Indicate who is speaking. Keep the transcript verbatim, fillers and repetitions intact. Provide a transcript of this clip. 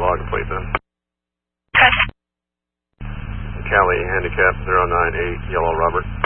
Speaker 1: log complete then.
Speaker 2: Okay.
Speaker 1: Cali, handicap zero nine eight, Yellow Robert.